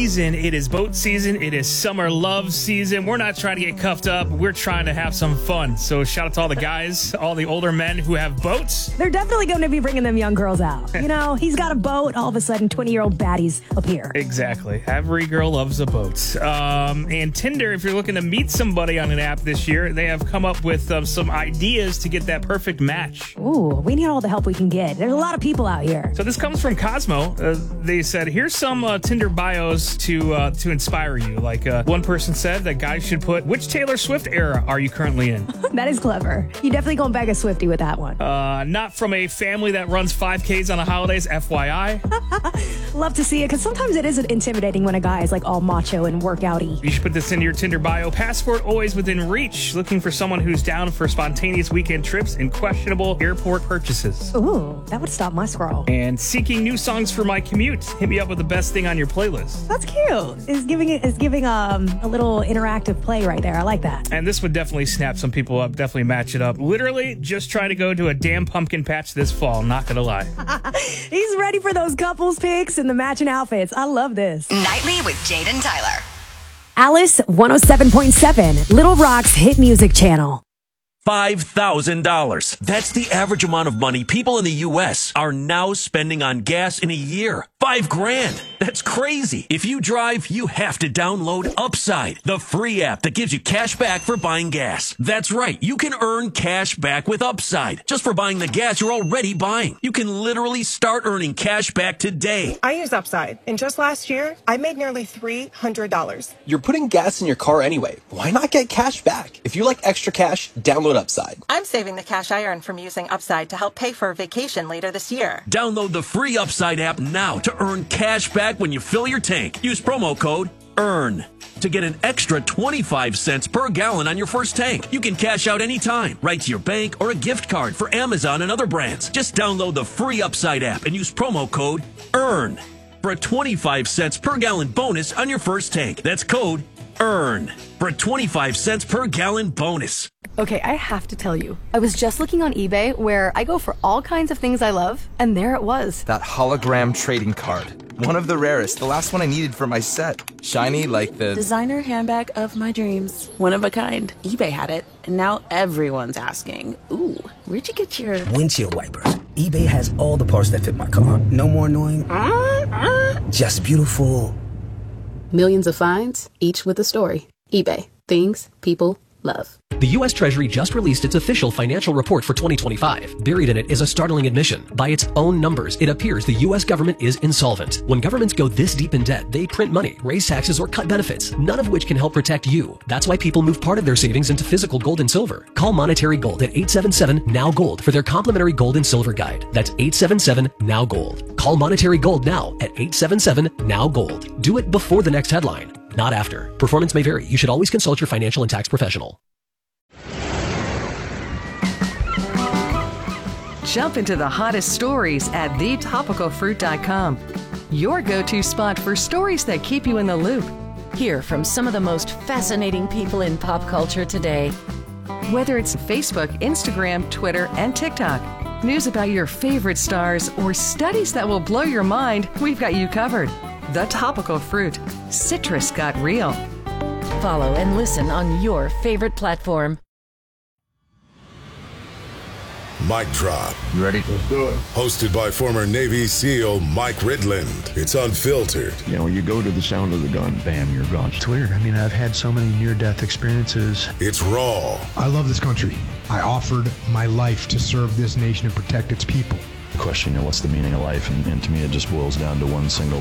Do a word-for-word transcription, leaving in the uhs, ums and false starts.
season. It is boat season. It is summer love season. We're not trying to get cuffed up. We're trying to have some fun. So shout out to all the guys, all the older men who have boats. They're definitely going to be bringing them young girls out. You know, he's got a boat. All of a sudden, twenty-year-old baddies appear. Exactly. Every girl loves a boat. Um, and Tinder, if you're looking to meet somebody on an app this year, they have come up with um, some ideas to get that perfect match. Ooh, we need all the help we can get. There's a lot of people out here. So this comes from Cosmo. Uh, they said, here's some uh, Tinder bios to uh, to inspire you. Like uh, one person said that guys should put, which Taylor Swift era are you currently in? That is clever. You definitely going back a Swiftie with that one. Uh, not from a family that runs five Ks on the holidays, F Y I. Love to see it, because sometimes it is intimidating when a guy is like all macho and workouty. You should put this into your Tinder bio. Passport always within reach. Looking for someone who's down for spontaneous weekend trips and questionable airport purchases. Ooh, that would stop my scroll. And seeking new songs for my commute. Hit me up with the best thing on your playlist. That's cute. Is giving it is giving um a little interactive play right there. I like that. And this would definitely snap some people up. Definitely match it up. Literally, just trying to go to a damn pumpkin patch this fall. Not gonna lie. He's ready for those couples pics and the matching outfits. I love this. Nightly with Jaden Tyler. Alice one oh seven point seven, Little Rock's hit music channel. five thousand dollars. That's the average amount of money people in the U S are now spending on gas in a year. Five grand. That's crazy. If you drive, you have to download Upside, the free app that gives you cash back for buying gas. That's right. You can earn cash back with Upside just for buying the gas you're already buying. You can literally start earning cash back today. I use Upside, and just last year, I made nearly three hundred dollars. You're putting gas in your car anyway. Why not get cash back? If you like extra cash, download Upside. I'm saving the cash I earn from using Upside to help pay for a vacation later this year. Download the free Upside app now to earn cash back when you fill your tank. Use promo code EARN to get an extra twenty-five cents per gallon on your first tank. You can cash out anytime, right to your bank or a gift card for Amazon and other brands. Just download the free Upside app and use promo code EARN for a twenty-five cents per gallon bonus on your first tank. That's code EARN for a twenty-five cents per gallon bonus. Okay, I have to tell you, I was just looking on eBay where I go for all kinds of things I love, and there it was. That hologram trading card. One of the rarest, the last one I needed for my set. Shiny like the designer handbag of my dreams. One of a kind. eBay had it, and now everyone's asking, ooh, where'd you get your windshield wipers? eBay has all the parts that fit my car. No more annoying, uh, uh. just beautiful. Millions of finds, each with a story. eBay. Things people love. The U S Treasury just released its official financial report for twenty twenty-five. Buried in it is a startling admission. By its own numbers, it appears the U S government is insolvent. When governments go this deep in debt, they print money, raise taxes, or cut benefits, none of which can help protect you. That's why people move part of their savings into physical gold and silver. Call Monetary Gold at eight seven seven, N O W Gold for their complimentary gold and silver guide. That's eight seven seven, N O W Gold. Call Monetary Gold now at eight seven seven, N O W Gold. Do it before the next headline, not after. Performance may vary. You should always consult your financial and tax professional. Jump into the hottest stories at the topical fruit dot com. Your go-to spot for stories that keep you in the loop. Hear from some of the most fascinating people in pop culture today. Whether it's Facebook, Instagram, Twitter, and TikTok, news about your favorite stars, or studies that will blow your mind, we've got you covered. The Topical Fruit. Citrus got real. Follow and listen on your favorite platform. Mic Drop. You ready? Let's do it. Hosted by former Navy SEAL Mike Ridland. It's unfiltered. You know, you go to the sound of the gun, bam, you're gone. It's weird. I mean, I've had so many near-death experiences. It's raw. I love this country. I offered my life to serve this nation and protect its people. The question, you know, what's the meaning of life? And, and to me, it just boils down to one single